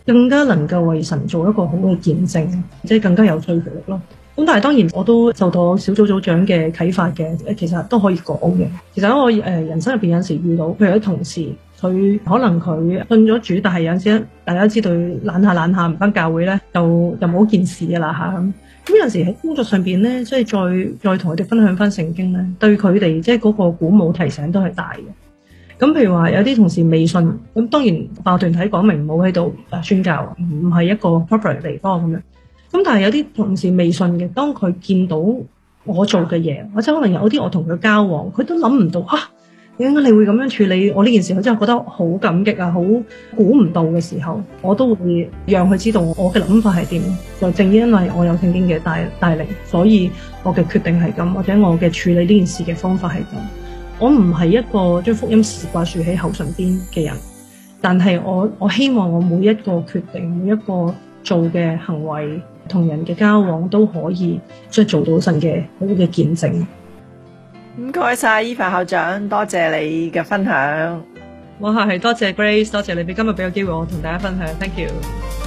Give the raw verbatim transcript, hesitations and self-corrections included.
更加能夠為神做一個好嘅見證，即係更加有說服力咯。咁但係當然我都受到小組組長嘅啟發嘅，其實都可以講嘅。其實我誒人生入邊有陣時遇到，譬如有啲同事，佢可能佢信咗主，但係有陣時大家知道懶下懶下唔返教會咧，就就冇件事㗎啦嚇。咁有陣時喺工作上邊咧，即係再再同佢哋分享翻聖經咧，對佢哋即係嗰個鼓舞提醒都係大嘅。咁譬如話有啲同事未信，咁當然爆團體講明唔好喺度宣教，唔係一個 proper 嘅地方咁樣。咁但係有啲同事未信嘅，當佢見到我做嘅嘢，或者可能有啲我同佢交往，佢都諗唔到啊，點解你會咁樣處理我呢件事？佢真係覺得好感激啊，好估唔到嘅時候，我都會讓佢知道我嘅諗法係點。就正因為我有聖經嘅帶帶領，所以我嘅決定係咁，或者我嘅處理呢件事嘅方法係咁。我唔係一個將福音事掛住喺口唇邊嘅人，但係我我希望我每一個決定，每一個做嘅行為，同人嘅交往都可以即係做到神嘅好嘅見證。 唔該晒Eva校長，多謝你嘅分享。 哇，係多謝 Grace， 多謝你俾今日俾個機會我同大家分享 ，thank you。